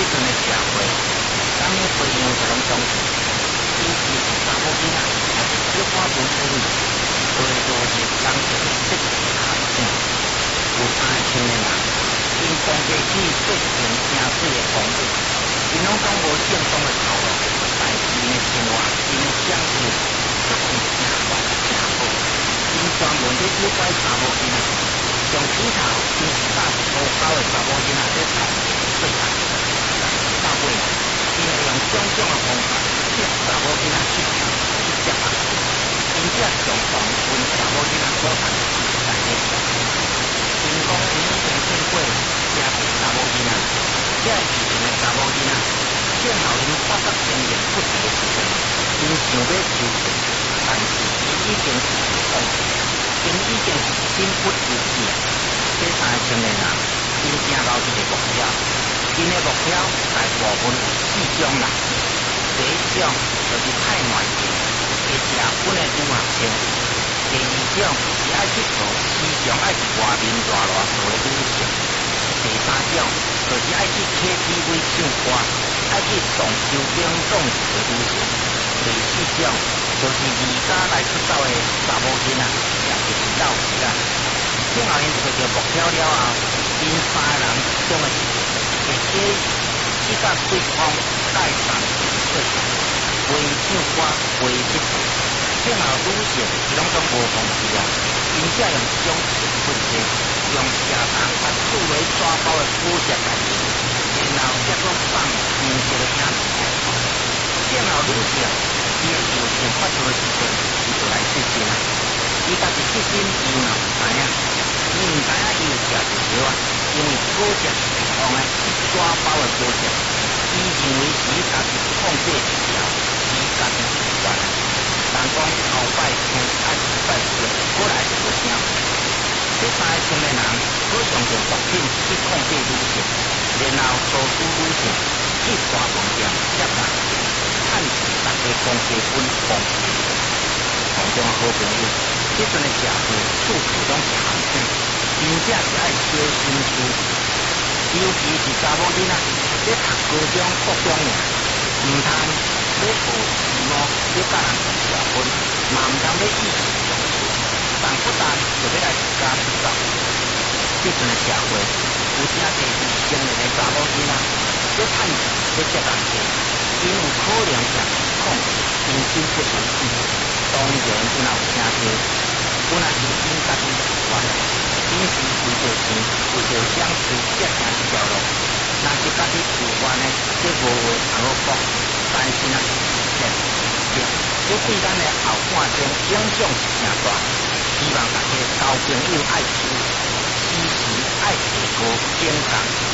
阵的社会，咱们培养这种东西，尤其是查某囡仔，也是小可文子女，多多是人性的积极行性。有3个青年人，因同家去做一件惊水的公务，因拢总无正当的酬劳，但是因的生活，因的享受，足是真乱真好。因专门咧诱拐查某囡仔，上指头因是搭一乌狗的查某囡仔咧谈做谈，但是到尾，因会用种种的方法逼查某囡仔去谈去接案，并且常常问查某囡仔所谈实在的事。因讲因已经见过遮个查某囡仔，遮个以前的查某囡仔，正后因发觉前言不治的时阵，因想要求情，但是因已经是放弃，因已经是心不如意啊。这3个青年人，因行到一个目标，因的目标大部分有4种啦。第一种就是太暖情，会食粉的女学生；第二种是爱去做，时常爱去外面热热做的女性；第3种就是爱去 KTV 唱歌，爱去撞秋顶撞树的女性；第4种就是离家来出走的查某囡仔，也就是老师啊。等后因找到目标了后，因3个人其中的一个会建议去甲对方带上做伙，陪伊唱歌，陪伊佚佗。等后女性伊拢总无放弃啊，并且用一种成分剂，用茶糖甲厝内纸包的果汁来啉，然后再搁放黄色的影片来看。等后女性伊的药性发作的时阵，伊就来试镜啊。伊家己一心伊嘛毋知影，伊毋知影伊有食着药啊，因为果汁是红的，是纸包的果汁。伊认为是伊家己控制不了，是伊家己习惯啊。但讲后摆听爱失败时，果然是无啥。这3个青年人可用着毒品去控制女性，然后唆使女性去大饭店接人，趁势大家公家分公家利。同种好朋友，这阵的社会处处拢是陷阱，并且是爱小心思。尤其是查某囡仔，咧读高中、国中尔，毋通咧学时髦，咧甲人结社婚，嘛毋通咧意气用事，但不但就要来自家出走。这阵的社会有真侪未成年的查某囡仔，咧趁钱咧接人客，因有可能也是控制，因心不如意。当然，因也有真侪，本来是因家己习惯，因是为着钱、为着享受才行这条路。若是家己自愿的，这无话通好讲。但是若是事实，这对咱的后半生影响是真大。希望大家交朋友爱注意，时时爱提高警觉。